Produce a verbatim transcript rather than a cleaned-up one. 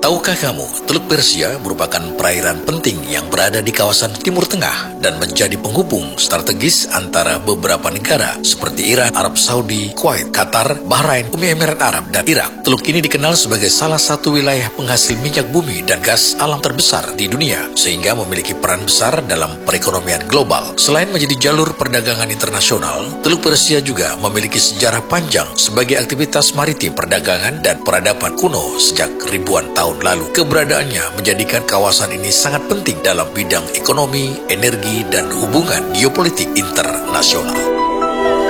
Tahukah kamu, Teluk Persia merupakan perairan penting yang berada di kawasan Timur Tengah dan menjadi penghubung strategis antara beberapa negara seperti Iran, Arab Saudi, Kuwait, Qatar, Bahrain, Uni Emirat Arab, dan Irak. Teluk ini dikenal sebagai salah satu wilayah penghasil minyak bumi dan gas alam terbesar di dunia, sehingga memiliki peran besar dalam perekonomian global. Selain menjadi jalur perdagangan internasional, Teluk Persia juga memiliki sejarah panjang sebagai aktivitas maritim, perdagangan, dan peradaban kuno sejak ribuan tahun lalu. Keberadaannya menjadikan kawasan ini sangat penting dalam bidang ekonomi, energi, dan hubungan geopolitik internasional.